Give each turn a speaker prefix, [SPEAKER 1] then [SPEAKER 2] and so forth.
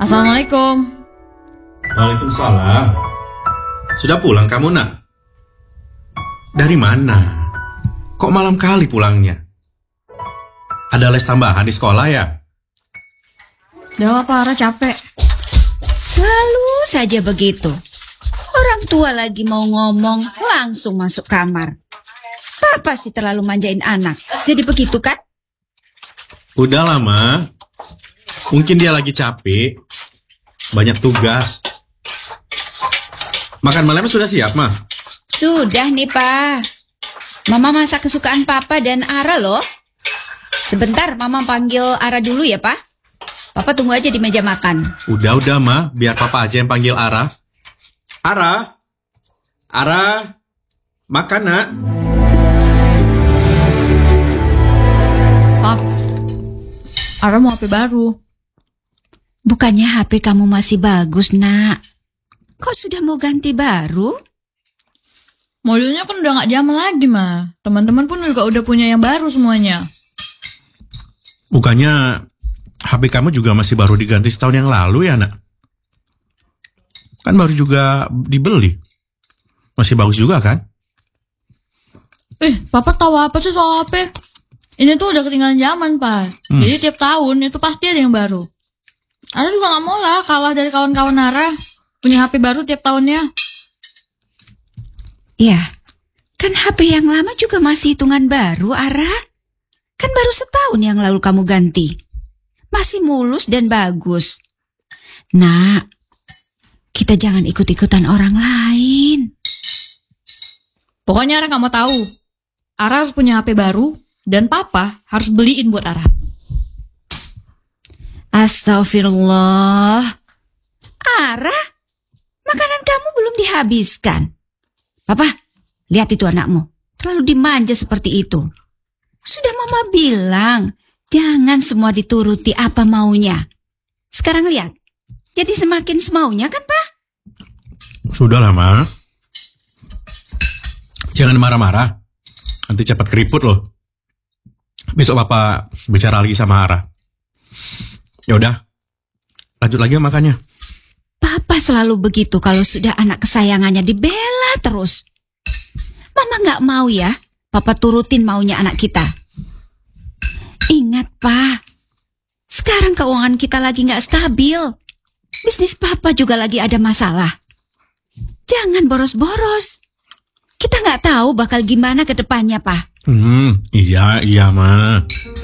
[SPEAKER 1] Assalamualaikum.
[SPEAKER 2] Waalaikumsalam. Sudah pulang kamu, Nak? Dari mana? Kok malam kali pulangnya? Ada les tambahan di sekolah ya?
[SPEAKER 1] Udah lah, Ara capek.
[SPEAKER 3] Selalu saja begitu. Orang tua lagi mau ngomong, langsung masuk kamar. Papa sih terlalu manjain anak. Jadi begitu kan?
[SPEAKER 2] Udah lah, Ma. Mungkin dia lagi capek. Banyak tugas. Makan malamnya sudah siap, Ma?
[SPEAKER 3] Sudah nih, Pak. Mama masak kesukaan Papa dan Ara loh. Sebentar, Mama panggil Ara dulu ya, Pak. Papa tunggu aja di meja makan.
[SPEAKER 2] Udah, Ma. Biar Papa aja yang panggil Ara. Ara? Ara? Makan, Nak.
[SPEAKER 1] Pap, Ara mau HP baru.
[SPEAKER 3] Bukannya HP kamu masih bagus, Nak? Kok sudah mau ganti baru?
[SPEAKER 1] Modelnya kan udah gak zaman lagi, Ma. Teman-teman pun juga udah punya yang baru semuanya.
[SPEAKER 2] Bukannya HP kamu juga masih baru diganti setahun yang lalu ya, Nak? Kan baru juga dibeli. Masih bagus juga kan?
[SPEAKER 1] Papa tahu apa sih soal HP? Ini tuh udah ketinggalan zaman, Pak. Jadi tiap tahun itu pasti ada yang baru. Ara juga gak mau lah kalah dari kawan-kawan Ara. Punya HP baru tiap tahunnya.
[SPEAKER 3] Ya, kan HP yang lama juga masih hitungan baru, Ara. Kan baru setahun yang lalu kamu ganti. Masih mulus dan bagus. Nak, kita jangan ikut-ikutan orang lain.
[SPEAKER 1] Pokoknya Ara gak mau tahu. Ara harus punya HP baru dan Papa harus beliin buat Ara.
[SPEAKER 3] Astagfirullah. Ara, makanan kamu belum dihabiskan. Papa, lihat itu anakmu. Terlalu dimanja seperti itu. Sudah Mama bilang, jangan semua dituruti apa maunya. Sekarang lihat, jadi semakin semaunya kan, Pak?
[SPEAKER 2] Sudahlah, Ma. Jangan marah-marah. Nanti cepat keriput loh. Besok Papa bicara lagi sama Ara. Ya udah, lanjut lagi makannya.
[SPEAKER 3] Papa selalu begitu kalau sudah anak kesayangannya dibela terus. Mama gak mau ya, Papa turutin maunya anak kita. Ingat, Pak. Sekarang keuangan kita lagi gak stabil. Bisnis Papa juga lagi ada masalah. Jangan boros-boros. Kita gak tahu bakal gimana ke depannya, Pak.
[SPEAKER 2] Iya, Ma.